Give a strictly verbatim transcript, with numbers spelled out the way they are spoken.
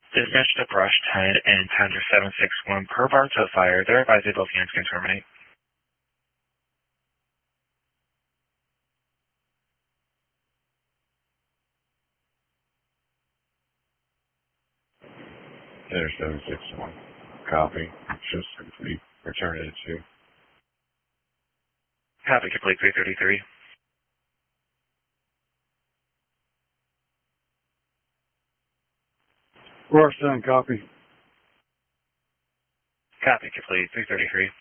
Dispatch to Brush ten and Tender seven six one per bar to fire. They're advised that both units can terminate. Tender seven six one. Copy. Just complete. Return it to. Copy, complete three thirty-three. Rush ten, copy. Copy, complete three thirty-three.